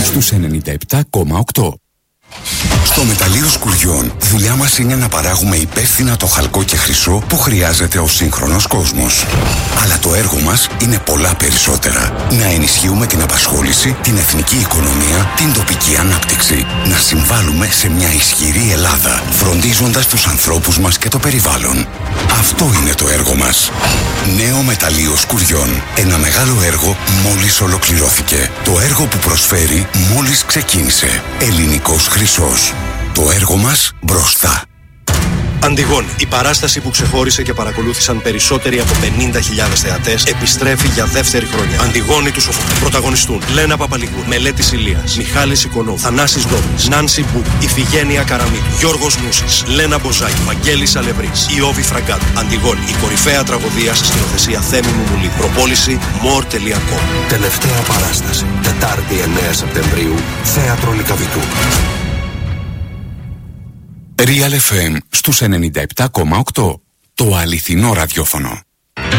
στους 97,8. Στο Μεταλλείο Σκουριών, δουλειά μας είναι να παράγουμε υπεύθυνα το χαλκό και χρυσό που χρειάζεται ο σύγχρονος κόσμος. Αλλά το έργο μας είναι πολλά περισσότερα. Να ενισχύουμε την απασχόληση, την εθνική οικονομία, την τοπική ανάπτυξη. Να συμβάλλουμε σε μια ισχυρή Ελλάδα, φροντίζοντας τους ανθρώπους μας και το περιβάλλον. Αυτό είναι το έργο μας. Νέο Μεταλλείο Σκουριών. Ένα μεγάλο έργο μόλις ολοκληρώθηκε. Το έργο που προσφέρει μόλις ξεκίνησε. Ελληνικός χρυσός. Το έργο μας μπροστά. Αντιγόνη, η παράσταση που ξεχώρισε και παρακολούθησαν περισσότεροι από 50.000 θεατές, επιστρέφει για δεύτερη χρονιά. Αντιγόνη του Σοφοκλή. Πρωταγωνιστούν Λένα Παπαλιγούρ, Μελέτης Ηλίας, Μιχάλης Οικονόμου, Θανάσης Δόμης, Νάνση Μπου, Ιφηγένεια Καραμίτου, Γιώργος Μούσης, Λένα Μποζάκη, Βαγγέλης Αλευρής, Ιώβη Φραγκάτου. Αντιγόνη, η κορυφαία τραγωδία σε σκηνοθεσία Θέμη Μουμουλή. Προπόληση more.com. Τελευταία παράσταση, Τετάρτη 9 Σεπτεμβρίου, Θέατρο Λυκαβητού. Real FM στους 97,8. Το αληθινό ραδιόφωνο.